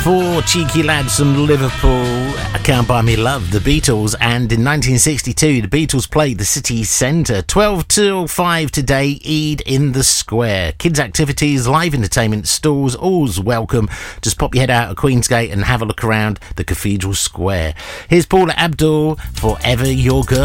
Four cheeky lads from Liverpool, Can't Buy Me Love, the Beatles. And in 1962, the Beatles played the city centre. 12 till 5 today, Eid in the Square. Kids' activities, live entertainment, stalls, all's welcome. Just pop your head out of Queensgate and have a look around the Cathedral Square. Here's Paula Abdul, Forever Your Girl.